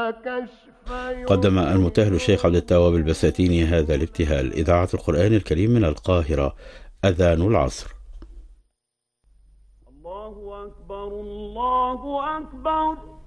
قدم المبتهل الشيخ عبد التواب البساتيني هذا الابتهال. إذاعة القرآن الكريم من القاهرة. أذان العصر. الله أكبر الله أكبر.